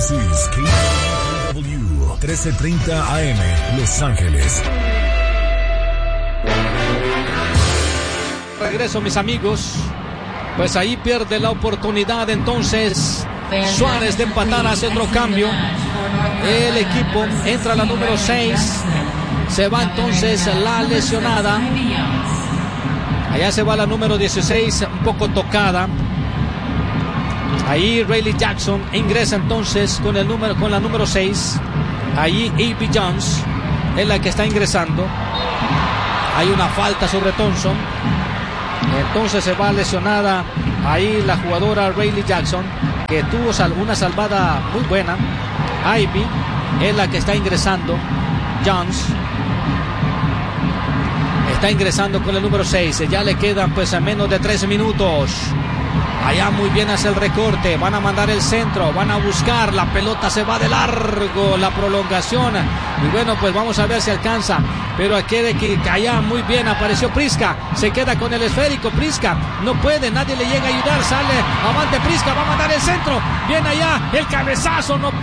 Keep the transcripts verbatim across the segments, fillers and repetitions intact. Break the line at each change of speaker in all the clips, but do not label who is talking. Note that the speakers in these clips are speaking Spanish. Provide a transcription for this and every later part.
This is K W trece treinta A M, Los Ángeles.
Regreso, mis amigos. Pues ahí pierde la oportunidad entonces Suárez de empatar, hace otro cambio. El equipo entra a la número seis. Se va entonces la lesionada. Allá se va la número dieciséis, un poco tocada. Ahí Riley Jackson ingresa entonces con el número, con la número seis. Ahí A B Jones es la que está ingresando. Hay una falta sobre Thompson. Entonces se va lesionada ahí la jugadora Riley Jackson, que tuvo una salvada muy buena. Ivy es la que está ingresando. Jones está ingresando con el número seis. Ya le quedan pues a menos de tres minutos. Allá muy bien hace el recorte. Van a mandar el centro. Van a buscar. La pelota se va de largo. La prolongación. Y bueno, pues vamos a ver si alcanza. Pero aquí de que allá muy bien apareció Priska. Se queda con el esférico. Priska no puede. Nadie le llega a ayudar. Sale. Avante Priska. Va a mandar el centro. Viene allá. El cabezazo. No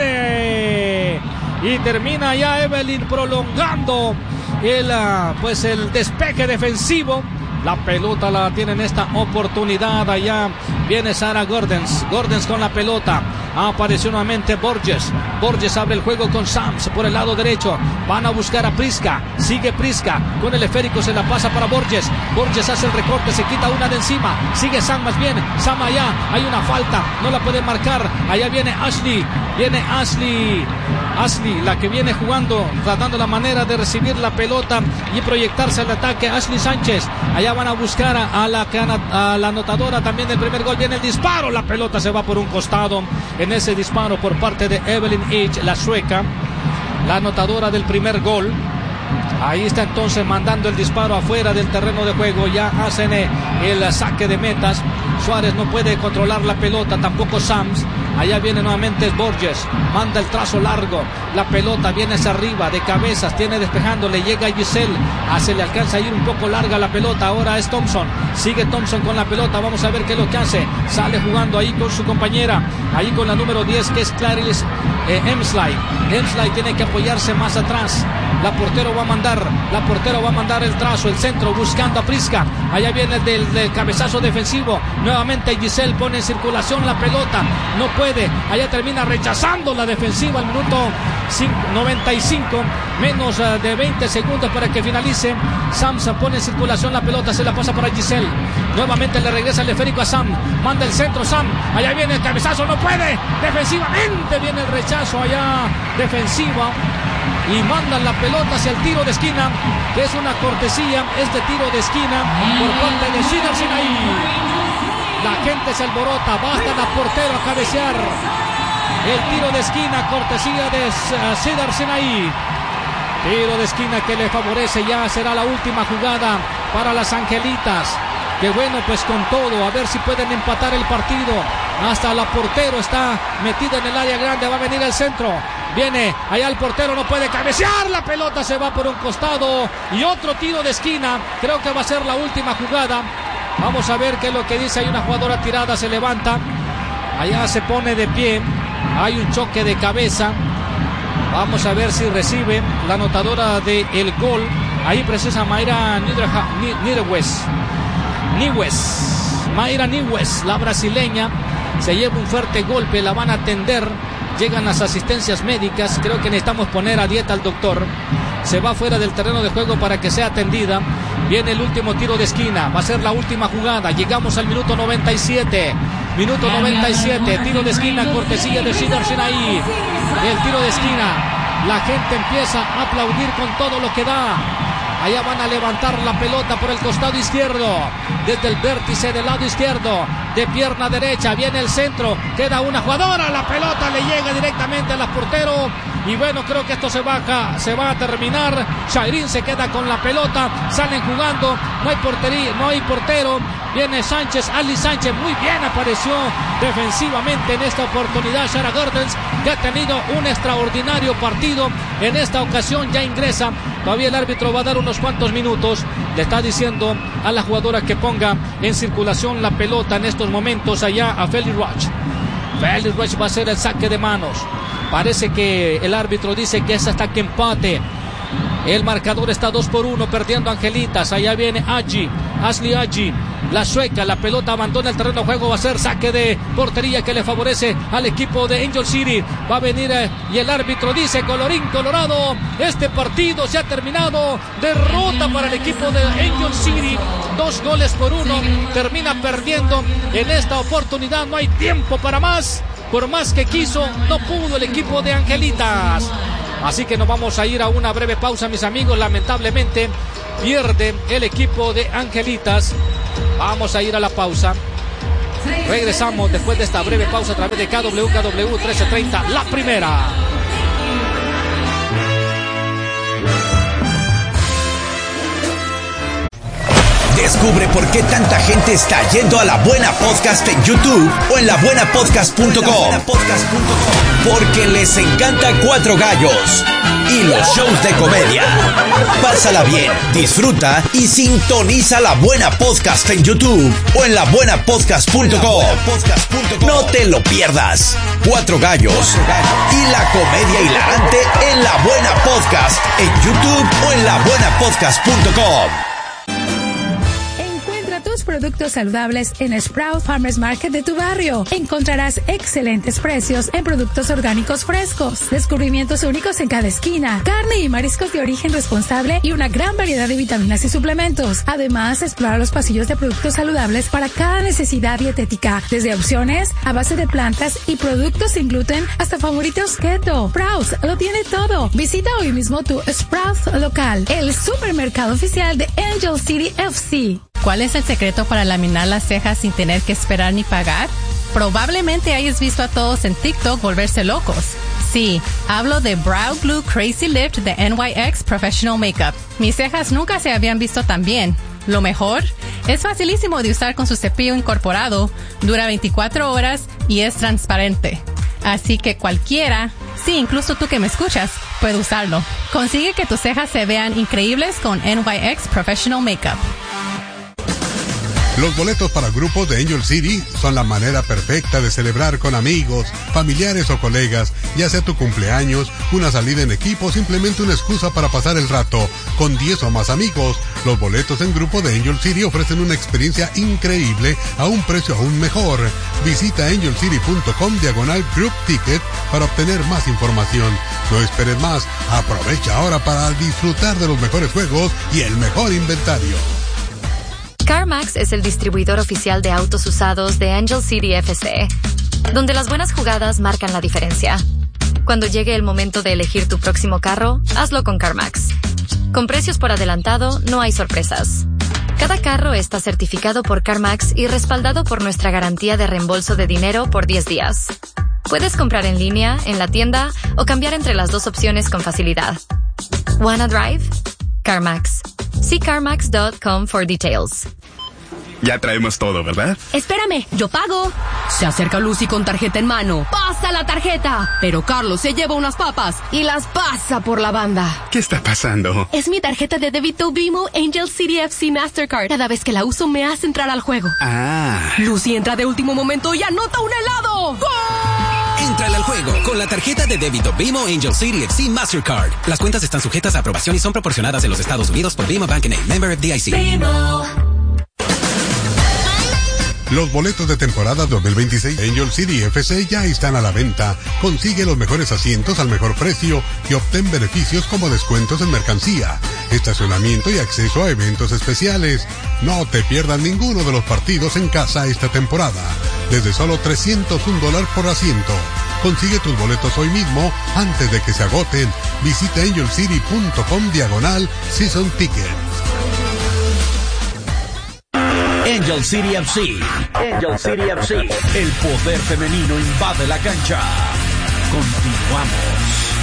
puede. Y termina ya Evelyn prolongando el, pues el despeje defensivo. La pelota la tiene en esta oportunidad. Allá viene Sarah Gordens. Gordens con la pelota. Apareció nuevamente Borges. Borges abre el juego con Sams por el lado derecho. Van a buscar a Priska. Sigue Priska. Con el esférico se la pasa para Borges. Borges hace el recorte. Se quita una de encima. Sigue Sam más bien. Sam allá. Hay una falta. No la puede marcar. Allá viene Ashley. Viene Ashley. Ashley, la que viene jugando, tratando la manera de recibir la pelota y proyectarse al ataque. Ashley Sánchez. Allá van a buscar a, a, la, a la anotadora también del primer gol. Viene el disparo. La pelota se va por un costado. En ese disparo por parte de Evelyn H., la sueca, la anotadora del primer gol. Ahí está entonces mandando el disparo afuera del terreno de juego. Ya hacen el saque de metas. Suárez no puede controlar la pelota, tampoco Sams. Allá viene nuevamente Borges, manda el trazo largo, la pelota viene hacia arriba, de cabezas, tiene despejando, le llega a Giselle, ah, se le alcanza a ir un poco larga la pelota. Ahora es Thompson, sigue Thompson con la pelota, vamos a ver qué es lo que hace. Sale jugando ahí con su compañera, ahí con la número diez, que es Clarice eh, Emsley. Emsley tiene que apoyarse más atrás. La portero va a mandar, la portero va a mandar el trazo, el centro, buscando a Priska. Allá viene el del, del cabezazo defensivo. Nuevamente Giselle pone en circulación la pelota. No puede. Allá termina rechazando la defensiva al minuto noventa y cinco. Menos uh, de veinte segundos para que finalice. Samson pone en circulación la pelota. Se la pasa para Giselle. Nuevamente le regresa el esférico a Sam. Manda el centro Sam. Allá viene el cabezazo. No puede. Defensivamente viene el rechazo allá. Defensiva. Y mandan la pelota hacia el tiro de esquina, que es una cortesía, es de tiro de esquina por parte de Shidar Sinaí. La gente se alborota, basta la portero a cabecear. El tiro de esquina, cortesía de uh, Shidar Sinaí. Tiro de esquina que le favorece, ya será la última jugada para las Angelitas. Que bueno, pues con todo, a ver si pueden empatar el partido. Hasta la portero está metida en el área grande, va a venir el centro. Viene allá el portero, no puede cabecear, la pelota se va por un costado. Y otro tiro de esquina, creo que va a ser la última jugada. Vamos a ver qué es lo que dice. Hay una jugadora tirada, se levanta. Allá se pone de pie. Hay un choque de cabeza. Vamos a ver si recibe la anotadora del gol. Ahí precisa Mayra Niwes. Niwes. Mayra Niwes, la brasileña. Se lleva un fuerte golpe, la van a atender. Llegan las asistencias médicas. Creo que necesitamos poner a dieta al doctor. Se va fuera del terreno de juego para que sea atendida. Viene el último tiro de esquina. Va a ser la última jugada. Llegamos al minuto noventa y siete. Minuto noventa y siete. Tiro de esquina, cortesía de Shidar Sinaí. El tiro de esquina. La gente empieza a aplaudir con todo lo que da. Allá van a levantar la pelota por el costado izquierdo. Desde el vértice del lado izquierdo. De pierna derecha. Viene el centro. Queda una jugadora. La pelota le llega directamente a la portero. Y bueno, creo que esto se va a, se va a terminar. Shairin se queda con la pelota. Salen jugando. No hay portería, no hay portero. Viene Sánchez, Ali Sánchez. Muy bien apareció defensivamente en esta oportunidad. Sarah Gordens, que ha tenido un extraordinario partido. En esta ocasión ya ingresa. Todavía el árbitro va a dar unos cuantos minutos. Le está diciendo a la jugadora que ponga en circulación la pelota en estos momentos allá a Felly Roach. Félix Ruiz va a hacer el saque de manos. Parece que el árbitro dice que es hasta que empate. El marcador está dos por uno, perdiendo Angelitas. Allá viene Aggi, Ashley Aggi, la sueca. La pelota abandona el terreno de juego. Va a ser saque de portería que le favorece al equipo de Angel City. Va a venir eh, y el árbitro dice: colorín colorado, este partido se ha terminado. Derrota para el equipo de Angel City. Dos goles por uno. Termina perdiendo en esta oportunidad. No hay tiempo para más. Por más que quiso, no pudo el equipo de Angelitas. Así que nos vamos a ir a una breve pausa, mis amigos. Lamentablemente pierde el equipo de Angelitas. Vamos a ir a la pausa. Regresamos después de esta breve pausa a través de K W K W trece treinta, la primera.
Descubre por qué tanta gente está yendo a La Buena Podcast en YouTube o en la buena podcast punto com. Porque les encanta Cuatro Gallos y los shows de comedia. Pásala bien, disfruta y sintoniza La Buena Podcast en YouTube o en la buena podcast punto com. No te lo pierdas. Cuatro Gallos y la comedia hilarante en La Buena Podcast en YouTube o en la buena podcast punto com.
Productos saludables en Sprout Farmers Market de tu barrio. Encontrarás excelentes precios en productos orgánicos frescos, descubrimientos únicos en cada esquina, carne y mariscos de origen responsable y una gran variedad de vitaminas y suplementos. Además, explora los pasillos de productos saludables para cada necesidad dietética, desde opciones a base de plantas y productos sin gluten hasta favoritos keto. Sprout lo tiene todo. Visita hoy mismo tu Sprout local, el supermercado oficial de Angel City F C.
¿Cuál es el secreto para laminar las cejas sin tener que esperar ni pagar? Probablemente hayas visto a todos en TikTok volverse locos. Sí, hablo de Brow Glue Crazy Lift de N Y X Professional Makeup. Mis cejas nunca se habían visto tan bien. Lo mejor, es facilísimo de usar con su cepillo incorporado, dura veinticuatro horas y es transparente. Así que cualquiera, sí, incluso tú que me escuchas, puede usarlo. Consigue que tus cejas se vean increíbles con N Y X Professional Makeup.
Los boletos para grupos de Angel City son la manera perfecta de celebrar con amigos, familiares o colegas, ya sea tu cumpleaños, una salida en equipo o simplemente una excusa para pasar el rato. Con diez o más amigos, los boletos en grupo de Angel City ofrecen una experiencia increíble a un precio aún mejor. Visita angel city punto com diagonal group ticket para obtener más información. No esperes más, aprovecha ahora para disfrutar de los mejores juegos y el mejor inventario.
CarMax es el distribuidor oficial de autos usados de Angel City F C, donde las buenas jugadas marcan la diferencia. Cuando llegue el momento de elegir tu próximo carro, hazlo con CarMax. Con precios por adelantado, no hay sorpresas. Cada carro está certificado por CarMax y respaldado por nuestra garantía de reembolso de dinero por diez días. Puedes comprar en línea, en la tienda o cambiar entre las dos opciones con facilidad. ¿Wanna drive? CarMax. See carmax punto com for details.
Ya traemos todo, ¿verdad?
Espérame, yo pago. Se acerca Lucy con tarjeta en mano. ¡Pasa la tarjeta! Pero Carlos se lleva unas papas y las pasa por la banda.
¿Qué está pasando?
Es mi tarjeta de débito Vimo Angel City F C Mastercard. Cada vez que la uso me hace entrar al juego.
Ah.
Lucy entra de último momento y anota un helado. ¡Gol!
Entra al juego con la tarjeta de débito Vimo Angel City F C Mastercard. Las cuentas están sujetas a aprobación y son proporcionadas en los Estados Unidos por Vimo Bank N A, member F D I C. Vimo.
Los boletos de temporada dos mil veintiséis Angel City F C ya están a la venta. Consigue los mejores asientos al mejor precio y obtén beneficios como descuentos en mercancía, estacionamiento y acceso a eventos especiales. No te pierdas ninguno de los partidos en casa esta temporada, desde solo trescientos un dólares por asiento. Consigue tus boletos hoy mismo antes de que se agoten. Visita angel city punto com diagonal season tickets.
Angel City F C. Angel City F C. El poder femenino invade la cancha. Continuamos.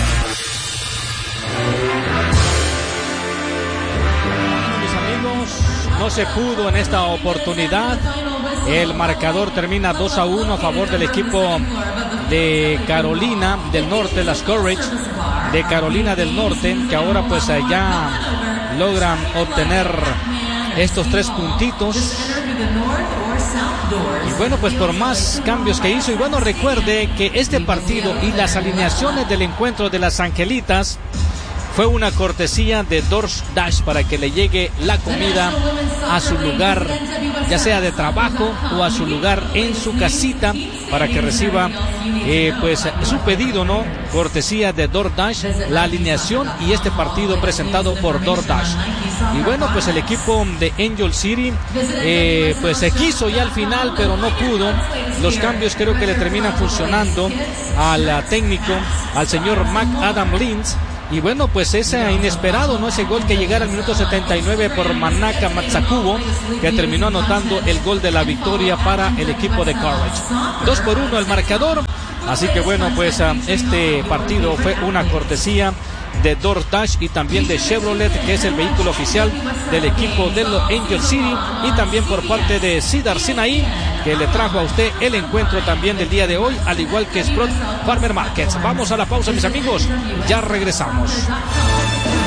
Mis amigos, no se pudo en esta oportunidad. El marcador termina dos a uno a favor del equipo de Carolina del Norte, las Courage de Carolina del Norte, que ahora pues allá logran obtener estos tres puntitos Y bueno, pues por más cambios que hizo, y bueno, recuerde que este partido y las alineaciones del encuentro de las Angelitas fue una cortesía de DoorDash para que le llegue la comida a su lugar, ya sea de trabajo o a su lugar en su casita, para que reciba eh, pues su pedido, ¿no? Cortesía de DoorDash, la alineación y este partido presentado por DoorDash. Y bueno, pues el equipo de Angel City eh, pues se quiso ya al final, pero no pudo. Los cambios creo que le terminan funcionando al técnico, al señor Mac Adam Lins. Y bueno, pues ese inesperado, ¿no? Ese gol que llegara al minuto setenta y nueve por Manaka Matsakubo, que terminó anotando el gol de la victoria para el equipo de Courage. Dos por uno el marcador. Así que bueno, pues este partido fue una cortesía de DoorDash y también de Chevrolet, que es el vehículo oficial del equipo de los Angel City, y también por parte de Cedar Sinai, que le trajo a usted el encuentro también del día de hoy, al igual que Sprout Farmer Markets. Vamos a la pausa, mis amigos, ya regresamos.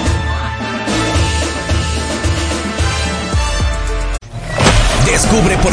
Descubre por